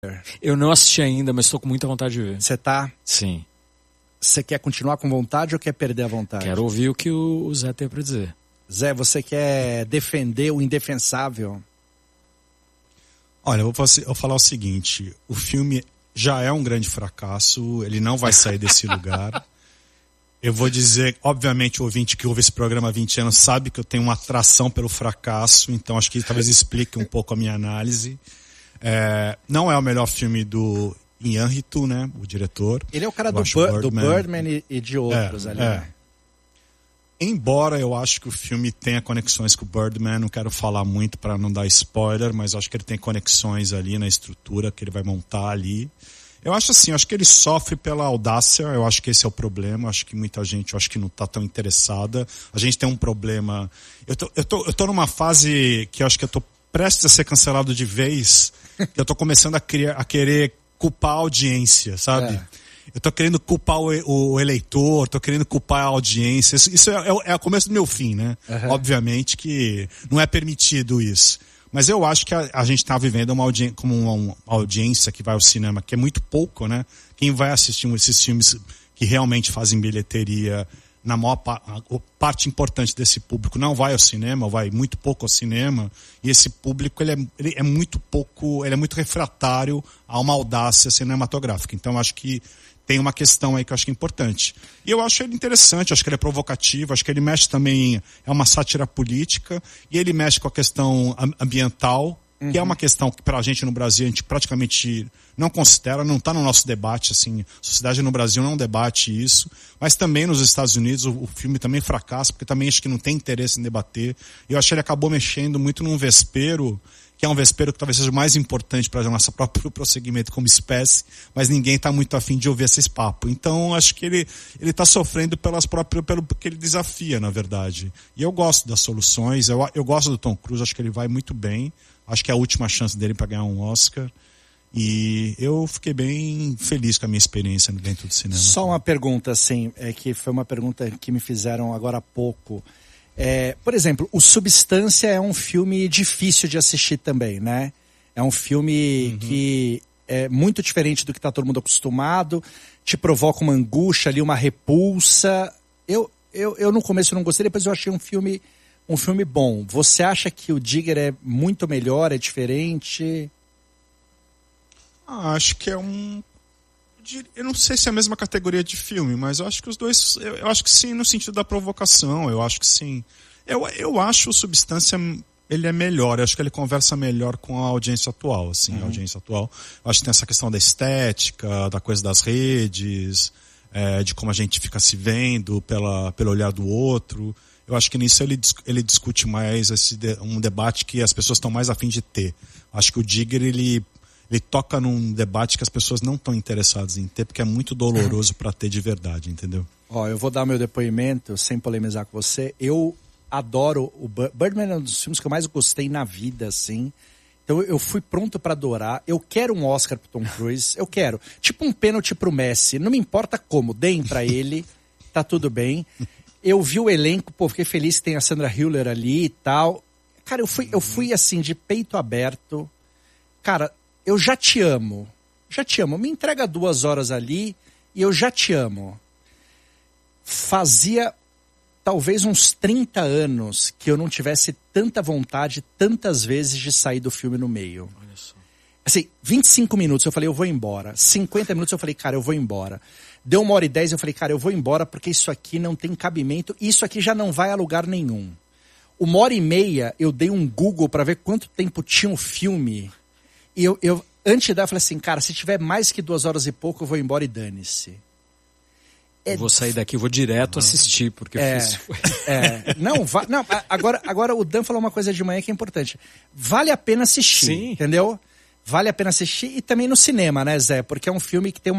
Eu não assisti ainda, mas estou com muita vontade de ver. Você tá? Sim. Você quer continuar com vontade ou quer perder a vontade? Quero ouvir o que o Zé tem para dizer. Zé, você quer defender o indefensável? Olha, eu vou falar o seguinte, o filme já é um grande fracasso, ele não vai sair desse lugar. Eu vou dizer, obviamente o ouvinte que ouve esse programa há 20 anos sabe que eu tenho uma atração pelo fracasso, então acho que talvez explique um pouco a minha análise. Não é o melhor filme do Iñárritu, né, o diretor. Ele é o cara do Birdman e de outros ali, né? Embora eu acho que o filme tenha conexões com o Birdman, não quero falar muito para não dar spoiler, mas acho que ele tem conexões ali na estrutura que ele vai montar ali. Eu acho assim, acho que ele sofre pela audácia, eu acho que esse é o problema, acho que muita gente, eu acho que não tá tão interessada. A gente tem um problema, eu tô numa fase que eu acho que eu tô prestes a ser cancelado de vez, que eu tô começando a querer culpar a audiência, sabe? Eu tô querendo culpar o eleitor, tô querendo culpar a audiência. Isso é o começo do meu fim, né? Uhum. Obviamente que não é permitido isso. Mas eu acho que a gente tá vivendo uma audiência que vai ao cinema, que é muito pouco, né? Quem vai assistir esses filmes que realmente fazem bilheteria, na maior parte importante desse público não vai ao cinema, vai muito pouco ao cinema, e esse público ele é muito pouco, ele é muito refratário a uma audácia cinematográfica. Então eu acho que tem uma questão aí que eu acho que é importante. E eu acho ele interessante, acho que ele é provocativo, acho que ele mexe também, é uma sátira política, e ele mexe com a questão ambiental, que é uma questão que pra gente no Brasil a gente praticamente não considera, não está no nosso debate, assim, a sociedade no Brasil não debate isso, mas também nos Estados Unidos o filme também fracassa, porque também acho que não tem interesse em debater. Eu acho que ele acabou mexendo muito num vespeiro, que é um vespeiro que talvez seja mais importante para o nosso próprio prosseguimento como espécie, mas ninguém está muito afim de ouvir esse papo. Então, acho que ele está sofrendo pelo que ele desafia, na verdade. E eu gosto das soluções, eu gosto do Tom Cruise, acho que ele vai muito bem, acho que é a última chance dele para ganhar um Oscar. E eu fiquei bem feliz com a minha experiência dentro do cinema. Só uma pergunta, assim, que foi uma pergunta que me fizeram agora há pouco. Por exemplo, o Substância é um filme difícil de assistir também, né? É um filme que é muito diferente do que está todo mundo acostumado, te provoca uma angústia ali, uma repulsa. Eu no começo não gostei, depois eu achei um filme bom. Você acha que o Digger é muito melhor, é diferente? Acho que é eu não sei se é a mesma categoria de filme, mas eu acho que os dois, eu acho que sim, no sentido da provocação, eu acho que sim. Eu acho o Substância, ele é melhor, eu acho que ele conversa melhor com a audiência atual, assim, a audiência atual. Eu acho que tem essa questão da estética, da coisa das redes, de como a gente fica se vendo pelo olhar do outro. Eu acho que nisso ele discute mais um debate que as pessoas estão mais a fim de ter. Acho que o Digger, ele toca num debate que as pessoas não estão interessadas em ter, porque é muito doloroso para ter de verdade, entendeu? Eu vou dar meu depoimento, sem polemizar com você. Eu adoro o Birdman, é um dos filmes que eu mais gostei na vida, assim. Então eu fui pronto para adorar. Eu quero um Oscar pro Tom Cruise, eu quero. Tipo um pênalti pro Messi, não me importa como, deem para ele, tá tudo bem. Eu vi o elenco, fiquei feliz que tem a Sandra Hüller ali e tal. Cara, eu fui assim, de peito aberto. Cara, eu já te amo. Me entrega 2 horas ali e eu já te amo. Fazia talvez uns 30 anos que eu não tivesse tanta vontade, tantas vezes, de sair do filme no meio. Olha só. Assim, 25 minutos eu falei, eu vou embora. 50 minutos eu falei, cara, eu vou embora. Deu 1h10, eu falei, cara, eu vou embora porque isso aqui não tem cabimento. Isso aqui já não vai a lugar nenhum. 1h30 eu dei um Google para ver quanto tempo tinha o filme. E eu antes de dar, eu falei assim, cara, se tiver mais que 2 horas e pouco, eu vou embora e dane-se. Eu vou sair daqui, vou direto assistir, porque Não, agora o Dan falou uma coisa de manhã que é importante. Vale a pena assistir, sim, entendeu? Vale a pena assistir e também no cinema, né, Zé? Porque é um filme que tem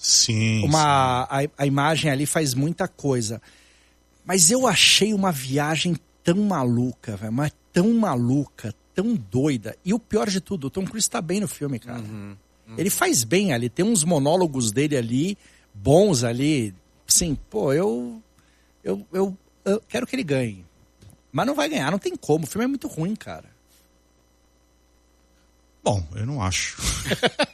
a imagem ali faz muita coisa. Mas eu achei uma viagem tão maluca, velho, mas tão maluca, tão doida. E o pior de tudo, o Tom Cruise tá bem no filme, cara. Ele faz bem ali, tem uns monólogos dele ali, bons ali. Sim, eu quero que ele ganhe. Mas não vai ganhar, não tem como. O filme é muito ruim, cara. Bom, eu não acho.